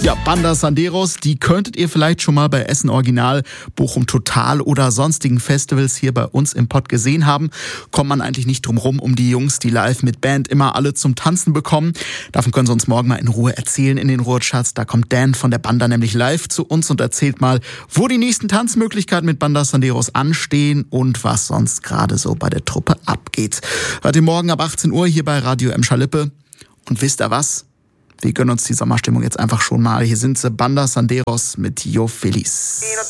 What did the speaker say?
Ja, Banda Sanderos, die könntet ihr vielleicht schon mal bei Essen Original, Bochum Total oder sonstigen Festivals hier bei uns im Pott gesehen haben. Kommt man eigentlich nicht drum rum, um die Jungs, die live mit Band immer alle zum Tanzen bekommen. Davon können sie uns morgen mal in Ruhe erzählen in den Ruhrcharts. Da kommt Dan von der Banda nämlich live zu uns und erzählt mal, wo die nächsten Tanzmöglichkeiten mit Banda Sanderos anstehen und was sonst gerade so bei der Truppe abgeht. Hört ihr morgen ab 18 Uhr hier bei Radio Emscher-Lippe. Und wisst ihr was? Wir gönnen uns die Sommerstimmung jetzt einfach schon mal. Hier sind sie, Banda Sanderos mit Yo Feliz.